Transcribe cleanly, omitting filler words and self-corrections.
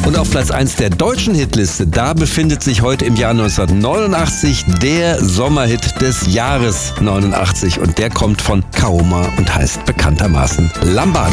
Und auf Platz 1 der deutschen Hitliste, da befindet sich heute im Jahr 1989 der Sommerhit des Jahres 89. Und der kommt von Kaoma und heißt bekanntermaßen Lambada.